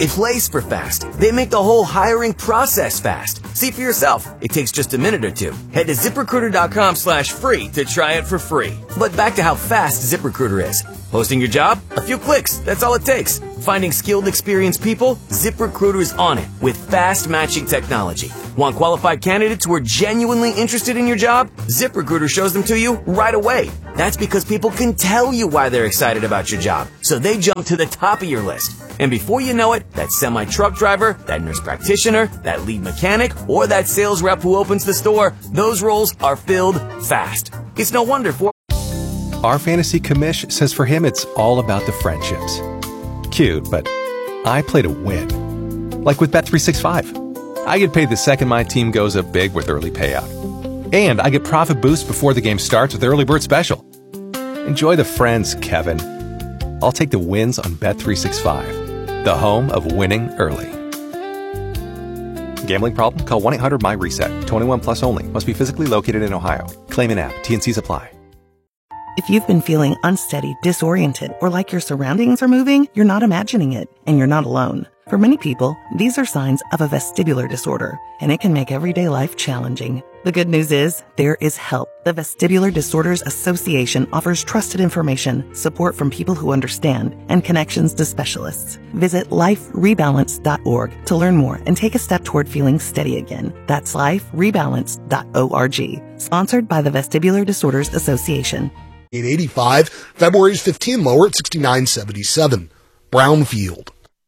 They place for fast. They make the whole hiring process fast. See for yourself. It takes just a minute or two. Head to ZipRecruiter.com/free to try it for free. But back to how fast ZipRecruiter is. Posting your job? A few clicks. That's all it takes. Finding skilled, experienced people? ZipRecruiter is on it with fast matching technology. Want qualified candidates who are genuinely interested in your job? ZipRecruiter shows them to you right away. That's because people can tell you why they're excited about your job, so they jump to the top of your list. And before you know it, that semi-truck driver, that nurse practitioner, that lead mechanic, or that sales rep who opens the store, those roles are filled fast. It's no wonder Our fantasy commish says for him it's all about the friendships. Cute, but I play to win. Like with Bet365. I get paid the second my team goes up big with early payout. And I get profit boost before the game starts with Early Bird Special. Enjoy the friends, Kevin. I'll take the wins on Bet365, the home of winning early. Gambling problem? Call 1-800-MY-RESET. 21 plus only. Must be physically located in Ohio. Claim in app. T&Cs apply. If you've been feeling unsteady, disoriented, or like your surroundings are moving, you're not imagining it, and you're not alone. For many people, these are signs of a vestibular disorder, and it can make everyday life challenging. The good news is, there is help. The Vestibular Disorders Association offers trusted information, support from people who understand, and connections to specialists. Visit liferebalance.org to learn more and take a step toward feeling steady again. That's liferebalance.org. Sponsored by the Vestibular Disorders Association. 885, February's 15 lower at 69.77. Brownfield.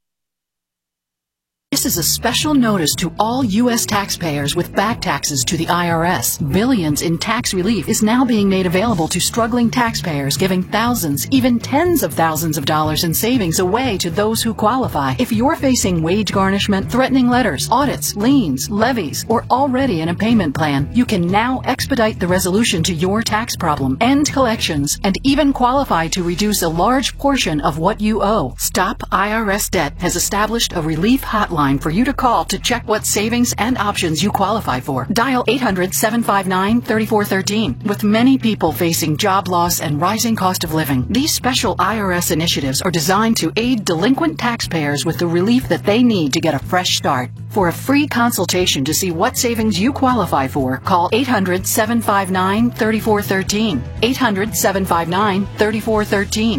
This is a special notice to all U.S. taxpayers with back taxes to the IRS. Billions in tax relief is now being made available to struggling taxpayers, giving thousands, even tens of thousands of dollars in savings away to those who qualify. If you're facing wage garnishment, threatening letters, audits, liens, levies, or already in a payment plan, you can now expedite the resolution to your tax problem, end collections, and even qualify to reduce a large portion of what you owe. Stop IRS Debt has established a relief hotline for you to call to check what savings and options you qualify for. Dial 800-759-3413. With many people facing job loss and rising cost of living, these special IRS initiatives are designed to aid delinquent taxpayers with the relief that they need to get a fresh start. For a free consultation to see what savings you qualify for, call 800-759-3413. 800-759-3413.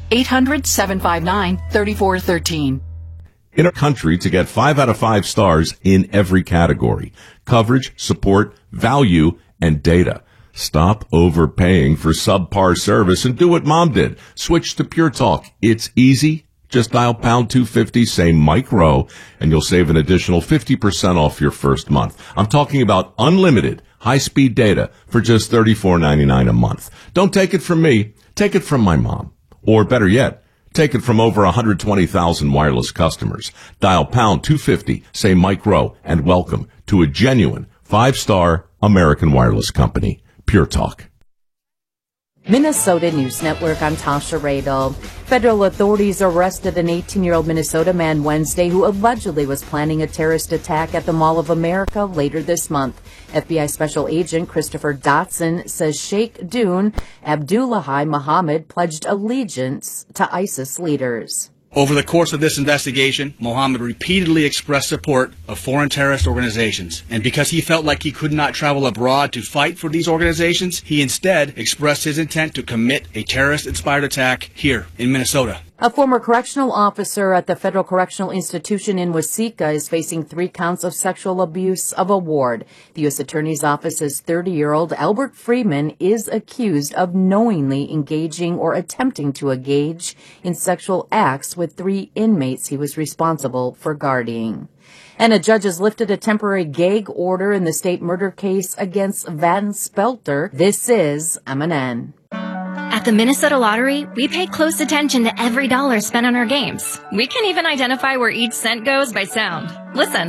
800-759-3413. In our country to get 5 out of 5 stars in every category: coverage, support, value, and data. Stop overpaying for subpar service and do what Mom did. Switch to Pure Talk. It's easy. Just dial pound 250, say Mike Rowe, and you'll save an additional 50% off your first month. I'm talking about unlimited high-speed data for just $34.99 a month. Don't take it from me. Take it from my mom. Or better yet, take it from over 120,000 wireless customers. Dial pound 250, say Mike Rowe, and welcome to a genuine 5-star American wireless company. Pure Talk. Minnesota News Network, I'm Tasha Radel. Federal authorities arrested an 18-year-old Minnesota man Wednesday who allegedly was planning a terrorist attack at the Mall of America later this month. FBI Special Agent Christopher Dotson says Sheikh Dune Abdullahi Muhammad pledged allegiance to ISIS leaders. Over the course of this investigation, Mohammed repeatedly expressed support of foreign terrorist organizations. And because he felt like he could not travel abroad to fight for these organizations, he instead expressed his intent to commit a terrorist-inspired attack here in Minnesota. A former correctional officer at the Federal Correctional Institution in Waseca is facing 3 counts of sexual abuse of a ward. The U.S. Attorney's Office's 30-year-old Albert Freeman is accused of knowingly engaging or attempting to engage in sexual acts with 3 inmates he was responsible for guarding. And a judge has lifted a temporary gag order in the state murder case against Van Spelter. This is MNN. At the Minnesota Lottery, we pay close attention to every dollar spent on our games. We can even identify where each cent goes by sound. Listen.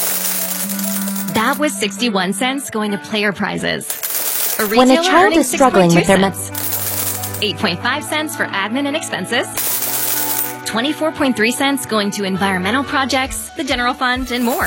That was 61 cents going to player prizes. When a child is struggling with their 8.5 cents for admin and expenses. 24.3 cents going to environmental projects, the general fund, and more.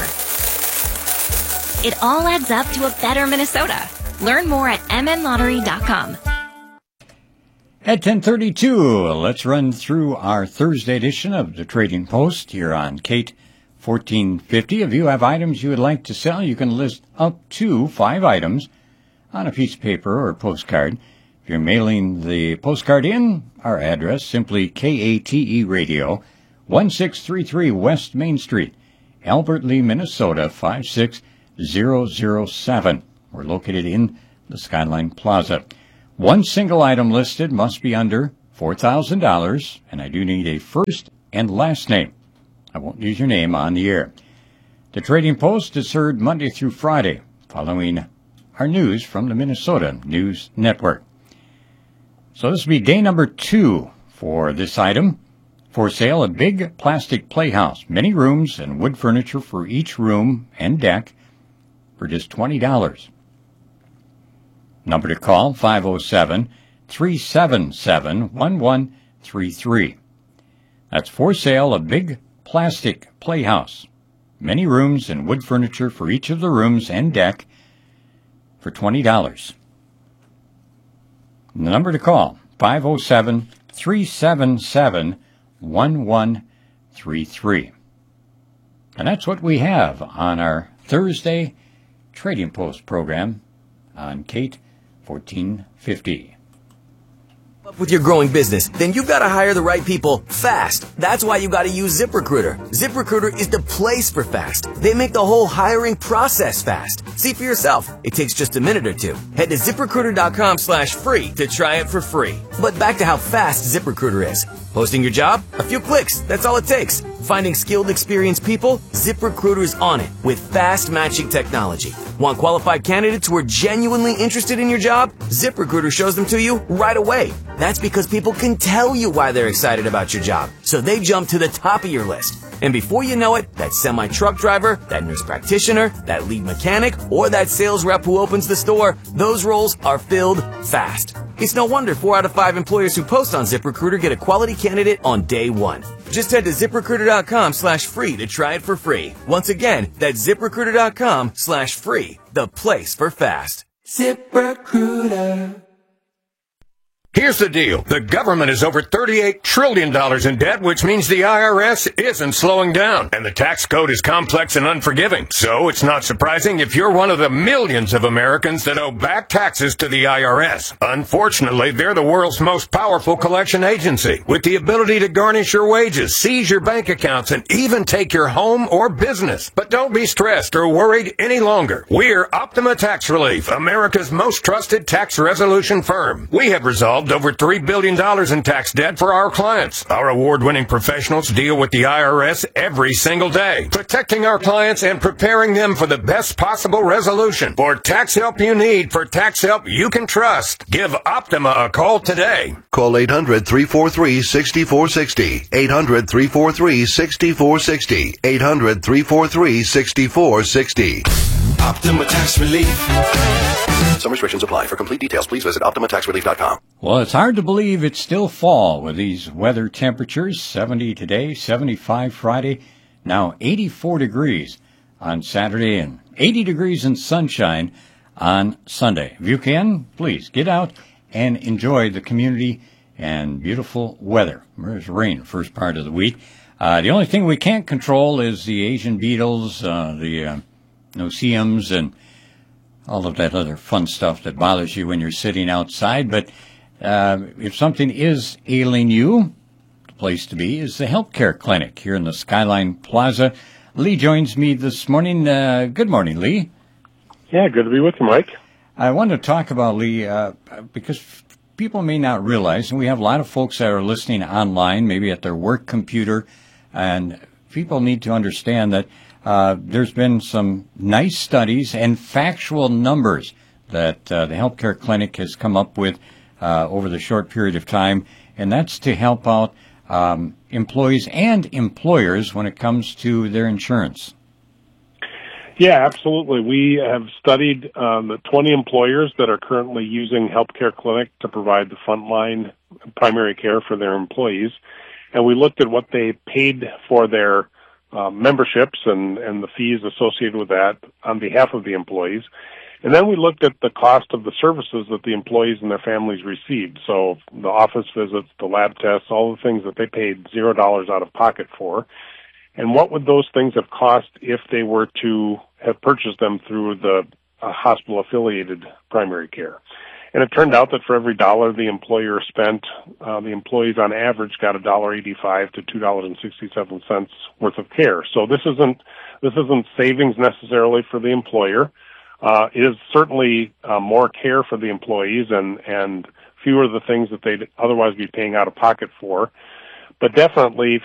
It all adds up to a better Minnesota. Learn more at mnlottery.com. At 10:32, let's run through our Thursday edition of the Trading Post here on Kate 1450. If you have items you would like to sell, you can list up to 5 items on a piece of paper or postcard. If you're mailing the postcard in, our address, simply KATE Radio, 1633 West Main Street, Albert Lee, Minnesota, 56007. We're located in the Skyline Plaza. One single item listed must be under $4,000, and I do need a first and last name. I won't use your name on the air. The Trading Post is heard Monday through Friday, following our news from the Minnesota News Network. So this will be day number 2 for this item. For sale, a big plastic playhouse, many rooms and wood furniture for each room and deck for just $20. Number to call, 507-377-1133. That's for sale, a big plastic playhouse, many rooms and wood furniture for each of the rooms and deck for $20. The number to call, 507-377-1133. And that's what we have on our Thursday Trading Post program on Kate 1450. With your growing business, then you've got to hire the right people fast. That's why you got to use ZipRecruiter. ZipRecruiter is the place for fast. They make the whole hiring process fast. See for yourself. It takes just a minute or two. Head to ZipRecruiter.com/free to try it for free. But back to how fast ZipRecruiter is. Posting your job? A few clicks. That's all it takes. Finding skilled, experienced people? ZipRecruiter is on it with fast matching technology. Want qualified candidates who are genuinely interested in your job? ZipRecruiter shows them to you right away. That's because people can tell you why they're excited about your job, so they jump to the top of your list. And before you know it, that semi-truck driver, that nurse practitioner, that lead mechanic, or that sales rep who opens the store, those roles are filled fast. It's no wonder 4 out of 5 employers who post on ZipRecruiter get a quality candidate on day 1. Just head to ZipRecruiter.com/free to try it for free. Once again, that's ZipRecruiter.com/free, the place for fast. ZipRecruiter. Here's the deal. The government is over $38 trillion in debt, which means the IRS isn't slowing down. And the tax code is complex and unforgiving. So it's not surprising if you're one of the millions of Americans that owe back taxes to the IRS. Unfortunately, they're the world's most powerful collection agency, with the ability to garnish your wages, seize your bank accounts, and even take your home or business. But don't be stressed or worried any longer. We're Optima Tax Relief, America's most trusted tax resolution firm. We have resolved over $3 billion in tax debt for our clients. Our award-winning professionals deal with the IRS every single day, protecting our clients and preparing them for the best possible resolution. For tax help you need, for tax help you can trust, give Optima a call today. Call 800-343-6460. 800-343-6460. 800-343-6460. Optima Tax Relief. Some restrictions apply. For complete details, please visit OptimaTaxRelief.com. Well, it's hard to believe it's still fall with these weather temperatures. 70 today, 75 Friday, now 84 degrees on Saturday, and 80 degrees in sunshine on Sunday. If you can, please get out and enjoy the community and beautiful weather. There's rain the first part of the week. The only thing we can't control is the Asian beetles, the no-see-ums, and all of that other fun stuff that bothers you when you're sitting outside. But if something is ailing you, the place to be is the Healthcare Clinic here in the Skyline Plaza. Lee joins me this morning. Good morning, Lee. Yeah, good to be with you, Mike. I want to talk about, Lee, because people may not realize, and we have a lot of folks that are listening online, maybe at their work computer, and people need to understand that there's been some nice studies and factual numbers that the Healthcare Clinic has come up with over the short period of time, and that's to help out employees and employers when it comes to their insurance. Yeah, absolutely. We have studied the 20 employers that are currently using Healthcare Clinic to provide the frontline primary care for their employees, and we looked at what they paid for their memberships and the fees associated with that on behalf of the employees. And then we looked at the cost of the services that the employees and their families received. So the office visits, the lab tests, all the things that they paid $0 out of pocket for. And what would those things have cost if they were to have purchased them through the hospital-affiliated primary care? And it turned out that for every dollar the employer spent, the employees on average got $1.85 to $2.67 worth of care. So this isn't savings necessarily for the employer. It is certainly more care for the employees and fewer of the things that they'd otherwise be paying out of pocket for. But definitely